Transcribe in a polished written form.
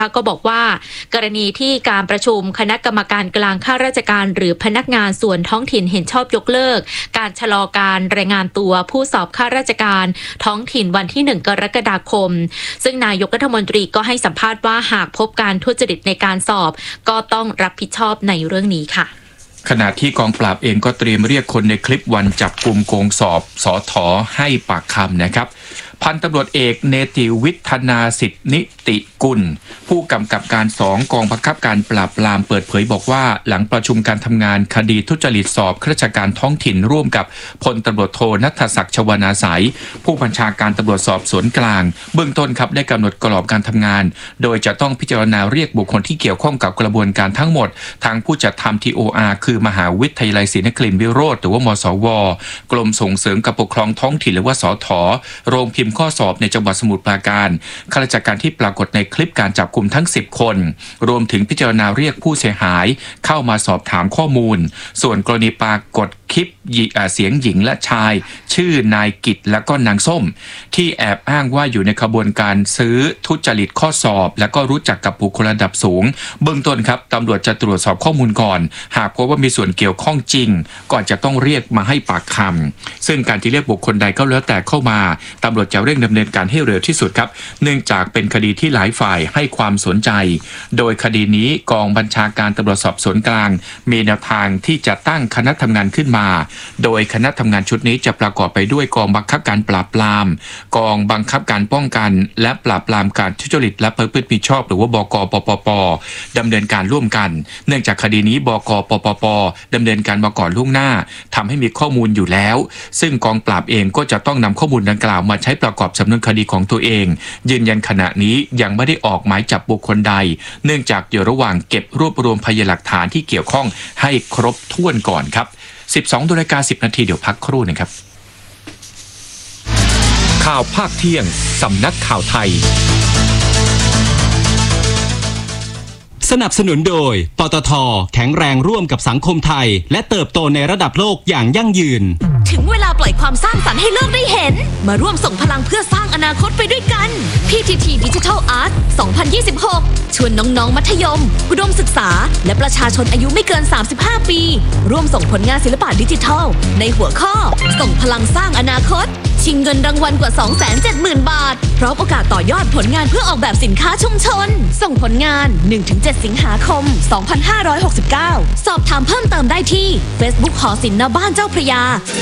ก็บอกว่ากรณีที่การประชุมคณะกรรมการกลางข้าราชการหรือพนักงานส่วนท้องถิ่นเห็นชอบยกเลิกการชะลอการรายงานตัวผู้สอบข้าราชการท้องถิ่นวันที่1 กรกฎาคมซึ่งนายกรัฐมนตรีก็ให้สัมภาษณ์ว่าหากพบการทุจริตในการสอบก็ต้องรับผิดชอบในเรื่องนี้ค่ะขณะที่กองปราบเองก็เตรียมเรียกคนในคลิปวันจับกุมโกงสอบสถ.ให้ปากคำนะครับพันตำรวจเอกเนติวิทนาสิทธินิติกุลผู้กำกับการ2กองบังคับการปราบปรามเปิดเผยบอกว่าหลังประชุมการทำงานคดีทุจริตสอบข้าราชการท้องถิ่นร่วมกับพลตำรวจโทณัฐศักดิ์ชวนาสายผู้บัญชาการตำรวจสอบสวนกลางเบื้องต้นครับได้กำหนดกรอบการทำงานโดยจะต้องพิจารณาเรียกบุคคลที่เกี่ยวข้องกับกระบวนการทั้งหมดทางผู้จัดทำ TOR คือมหาวิทยาลัยศรีนครินทร์วิโรจน์หรือว่ามศว.กรมส่งเสริมการปกครองท้องถิ่นหรือว่าสถ.โรงพิมพ์ข้อสอบในจังหวัดสมุทรปราการข้าราชการที่ปรากฏในคลิปการจับกุมทั้ง10คนรวมถึงพิจารณาเรียกผู้เสียหายเข้ามาสอบถามข้อมูลส่วนกรณีปรากฏคลิปเสียงหญิงและชายชื่อนายกิตและก็นางส้มที่แอบอ้างว่าอยู่ในขบวนการซื้อทุจริตข้อสอบและก็รู้จักกับบุคคลระดับสูงเบื้องต้นครับตำรวจจะตรวจสอบข้อมูลก่อนหากพบว่ามีส่วนเกี่ยวข้องจริงก่อนจะต้องเรียกมาให้ปากคำซึ่งการจะเรียกบุคคลใดก็แล้วแต่เข้ามาตำรวจจะเร่งดำเนินการให้เร็วที่สุดครับเนื่องจากเป็นคดีที่หลายฝ่ายให้ความสนใจโดยคดีนี้กองบัญชาการตำรวจสอบสวนกลางมีแนวทางที่จะตั้งคณะทำงานขึ้นมาโดยคณะทำงานชุดนี้จะประกอบไปด้วยกองบังคับการปราบปรามกองบังคับการป้องกันและปราบปรามการทุจริตและประพฤติผิดชอบหรือว่าบก.ปปป.ดำเนินการร่วมกันเนื่องจากคดีนี้บก.ปปป.ดำเนินการมาก่อนล่วงหน้าทำให้มีข้อมูลอยู่แล้วซึ่งกองปราบเองก็จะต้องนำข้อมูลดังกล่าวมาใช้ประกอบสำนวนคดีของตัวเองยืนยันขณะนี้ยังไม่ได้ออกหมายจับบุคคลใดเนื่องจากอยู่ระหว่างเก็บรวบรวมพยานหลักฐานที่เกี่ยวข้องให้ครบถ้วนก่อนครับ 12:10 นาทีเดี๋ยวพักครู่นึงครับข่าวภาคเที่ยงสำนักข่าวไทยสนับสนุนโดยปตท.แข็งแรงร่วมกับสังคมไทยและเติบโตในระดับโลกอย่างยั่งยืนถึงเวลาปล่อยความสร้างสรรค์ให้โลกได้เห็นมาร่วมส่งพลังเพื่อสร้างอนาคตไปด้วยกัน PTT Digital Art 2026 ชวนน้องๆมัธยมอุดมศึกษาและประชาชนอายุไม่เกิน35ปีร่วมส่งผลงานศิลปะดิจิทัลในหัวข้อส่งพลังสร้างอนาคตชิงเงินรางวัลกว่า 270,000 บาทพร้อมโอกาสต่อยอดผลงานเพื่อออกแบบสินค้าชุมชนส่งผลงาน 1-7 สิงหาคม 2569 สอบถามเพิ่มเติมได้ที่ Facebook หอศิลป์ณบ้านเจ้าพระยา